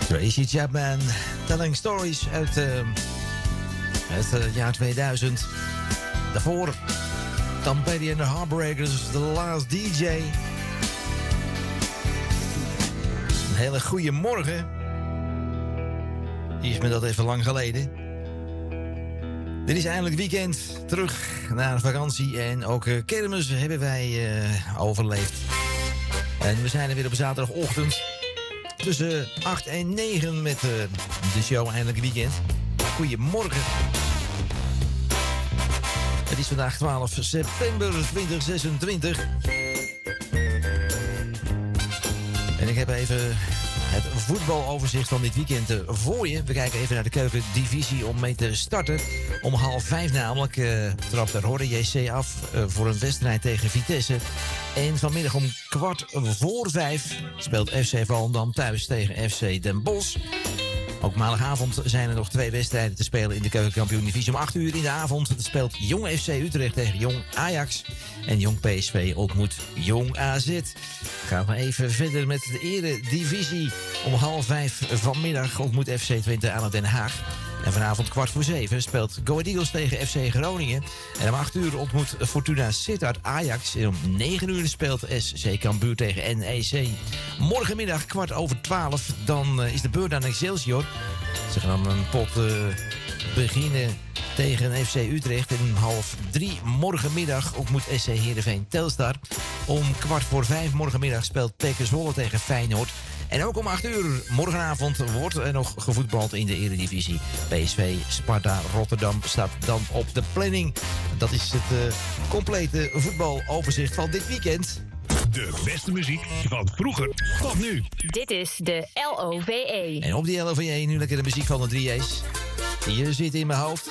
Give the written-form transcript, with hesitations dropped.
Tracy Chapman, Telling Stories uit het jaar 2000. Daarvoor Tom Petty and the Heartbreakers, The Last DJ. Een hele goede morgen. Is me dat even lang geleden. Dit is eindelijk weekend, terug naar vakantie en ook kermis hebben wij overleefd. En we zijn er weer op zaterdagochtend tussen 8 en 9 met de show Eindelijk Weekend. Goedemorgen. Het is vandaag 12 september 2026. En ik heb even het voetbaloverzicht van dit weekend voor je. We kijken even naar de keukendivisie om mee te starten. Om 4:30 namelijk trapt er Rode JC af voor een wedstrijd tegen Vitesse. En vanmiddag om 4:15 speelt FC Volendam thuis tegen FC Den Bosch. Ook maandagavond zijn er nog 2 wedstrijden te spelen in de keukenkampioen-divisie. Om 8 uur in de avond speelt Jong FC Utrecht tegen Jong Ajax. En Jong PSV ontmoet Jong AZ. Gaan we even verder met de eredivisie. Om 4:30 vanmiddag ontmoet FC Twente aan Den Haag. En vanavond 6:15 speelt Go Ahead Eagles tegen FC Groningen. En om 8 uur ontmoet Fortuna Sittard Ajax. En om 9 uur speelt SC Cambuur tegen NEC. Morgenmiddag 12:15, dan is de beurt aan Excelsior. Ze gaan dan een pot beginnen tegen FC Utrecht. En om 2:30 morgenmiddag ontmoet SC Heerenveen Telstar. Om 4:15 morgenmiddag speelt PEC Zwolle tegen Feyenoord. En ook om 8 uur morgenavond wordt er nog gevoetbald in de eredivisie. PSV Sparta Rotterdam staat dan op de planning. Dat is het complete voetbaloverzicht van dit weekend. De beste muziek van vroeger tot nu. Dit is de LOVE. En op die LOVE nu lekker de muziek van de 3J's. Die zit in mijn hoofd.